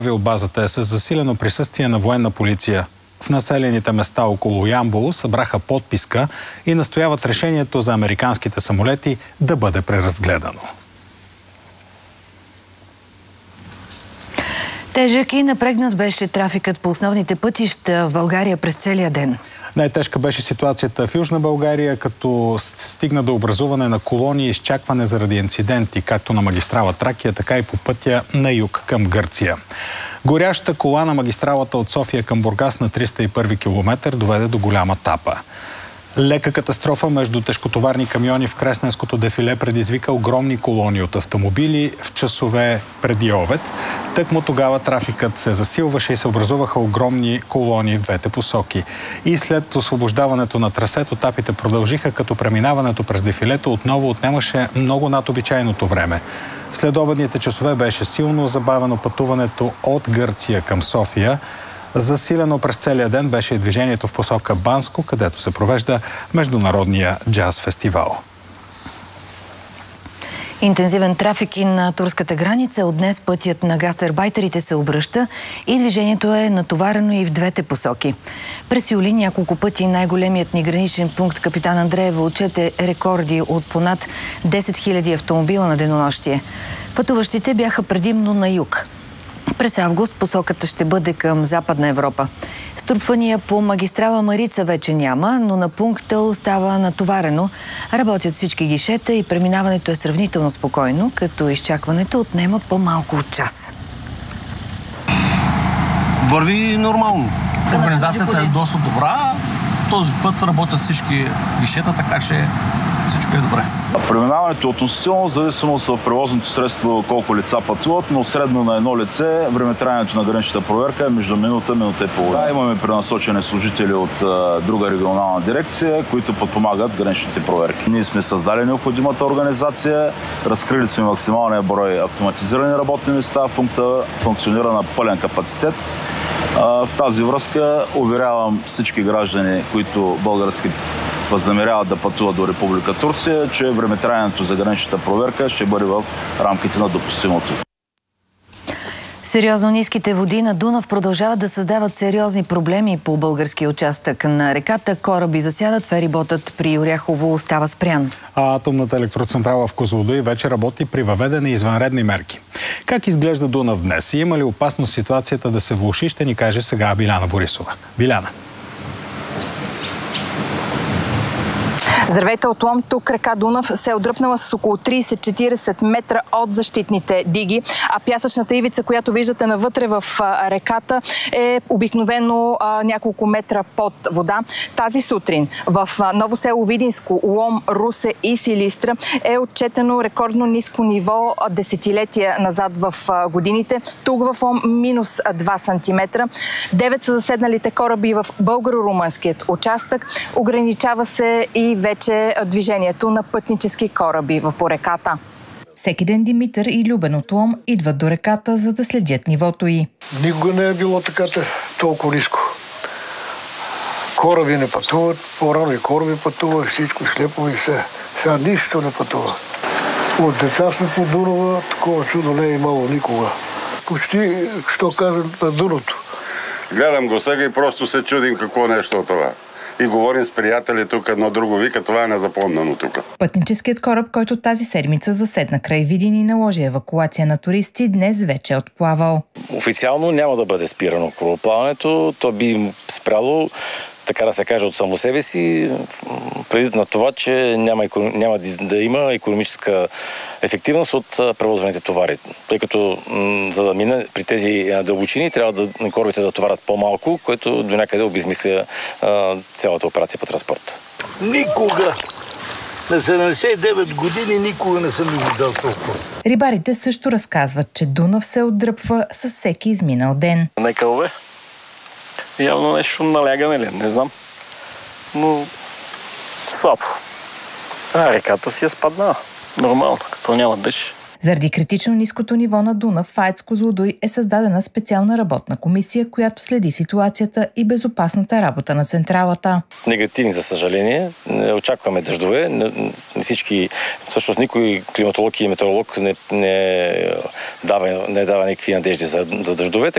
Базата е с засилено присъствие на военна полиция. В населените места около Ямбол събраха подписка и настояват решението за американските самолети да бъде преразгледано. Тежък и напрегнат беше трафикът по основните пътища в България през целия ден. Най-тежка беше ситуацията в Южна България, като стигна до образуване на колони и изчакване заради инциденти, както на магистрала Тракия, така и по пътя на юг към Гърция. Горяща кола на магистралата от София към Бургас на 301 км доведе до голяма тапа. Лека катастрофа между тежкотоварни камиони в Кресненското дефиле предизвика огромни колони от автомобили в часове преди обед. Тъкмо тогава трафикът се засилваше и се образуваха огромни колони в двете посоки. И след освобождаването на трасето, тапите продължиха, като преминаването през дефилето отново отнемаше много над обичайното време. В следобедните часове беше силно забавено пътуването от Гърция към София. Засилено през целия ден беше и движението в посока Банско, където се провежда международния джаз фестивал. Интензивен трафик и на турската граница. От днес пътят на гастарбайтерите се обръща и движението е натоварено и в двете посоки. През юли няколко пъти най-големият ни граничен пункт Капитан Андреево отчете рекорди от понад 10 000 автомобила на денонощие. Пътуващите бяха предимно на юг. През август посоката ще бъде към Западна Европа. Струпвания по магистрала Марица вече няма, но на пункта остава натоварено. Работят всички гишета и преминаването е сравнително спокойно, като изчакването отнема по-малко от час. Върви нормално. Организацията е доста добра. Този път работят всички гишета, така че всичко е добре. Преминаването е относително зависимост в превозното средство колко лица пътуват, но средно на едно лице времетраенето на граничната проверка е между минута и половина. Имаме пренасочени служители от друга регионална дирекция, които подпомагат граничните проверки. Ние сме създали необходимата организация, разкрили сме максималния брой автоматизирани работни места, функционира на пълен капацитет. В тази връзка уверявам всички граждани, които български възнамеряват да пътуват до Република Турция, че времетраенето за граничната проверка ще бъде в рамките на допустимото. Сериозно ниските води на Дунав продължават да създават сериозни проблеми по българския участък на реката. Кораби засядат, фериботът при Оряхово остава спрян. А атомната електроцентрала в Козлодуй вече работи при въведени извънредни мерки. Как изглежда Дунав днес и има ли опасност ситуацията да се влоши, ще ни каже сега Биляна Борисова. Биляна. Здравейте, отлом. Тук река Дунав се е отдръпнала с около 30-40 метра от защитните диги, а пясъчната ивица, която виждате навътре в реката, е обикновено няколко метра под вода. Тази сутрин в Ново село Видинско, Лом, Русе и Силистра е отчетено рекордно ниско ниво десетилетия назад в годините. Тук в Лом минус 2 см. 9 са заседналите кораби в българо-румънският участък. Ограничава се и вече движението на пътнически кораби по реката. Всеки ден Димитър и Любен от Лом идват до реката, за да следят нивото й. Никога не е било така толкова ниско. Кораби не пътуват, по-рано и кораби пътуват, всичко слепови се. Сега нищо не пътува. От деца сме по Дунава, такова чудо не е имало никога. Почти, що кажем, на дъното. Гледам го сега и просто се чудим какво нещо от това. И говорим с приятели тук, едно друго вика, това е незапомнено тук. Пътническият кораб, който тази седмица заседна край Видин и наложи евакуация на туристи, днес вече е отплавал. Официално няма да бъде спирано корабоплаването, то би спряло, така да се каже, от само себе си, преди на това, че няма да има икономическа ефективност от превозваните товари. Тъй като за да мине при тези дълбочини, трябва корабите да товарят по-малко, което до някъде обезмисля цялата операция по транспорт. Никога! На 79 години никога не съм видял толкова. Рибарите също разказват, че Дунав се отдръпва с всеки изминал ден. Нека лове. Явно нещо налягане ли, не знам. Но слабо. Реката си е спаднала. Нормално, като няма дъжд. Заради критично ниското ниво на Дунав в АЕЦ Козлодуй е създадена специална работна комисия, която следи ситуацията и безопасната работа на централата. Негативни, за съжаление. Не очакваме дъждове. Не всички, всъщност никой климатолог и метеоролог не дава никакви надежди за дъждове.